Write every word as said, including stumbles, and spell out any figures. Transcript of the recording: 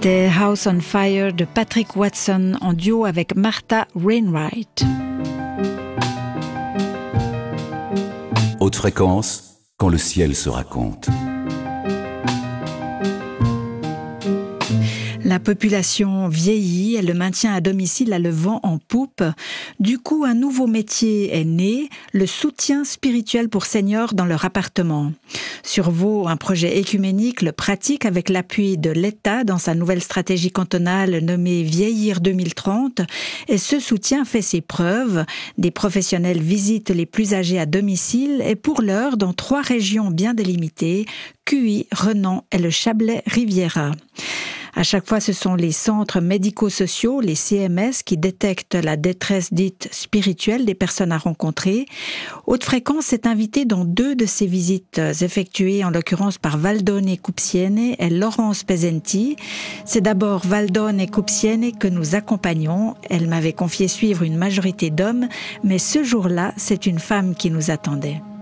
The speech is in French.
C'était House on Fire de Patrick Watson en duo avec Martha Wainwright. Haute fréquence, quand le ciel se raconte. La population vieillit et le maintien à domicile a le vent en poupe. Du coup, un nouveau métier est né, le soutien spirituel pour seniors dans leur appartement. Sur Vaud, un projet écuménique le pratique avec l'appui de l'État dans sa nouvelle stratégie cantonale nommée Vieillir deux mille trente. Et ce soutien fait ses preuves. Des professionnels visitent les plus âgés à domicile et pour l'heure dans trois régions bien délimitées, Cuy, Renan et le Chablais-Riviera. À chaque fois, ce sont les centres médico-sociaux, les C M S, qui détectent la détresse dite spirituelle des personnes à rencontrer. Haute fréquence est invitée dans deux de ces visites effectuées, en l'occurrence par Valdone Kupsiene et Laurence Pesenti. C'est d'abord Valdone Kupsiene que nous accompagnons. Elle m'avait confié suivre une majorité d'hommes, mais ce jour-là, c'est une femme qui nous attendait.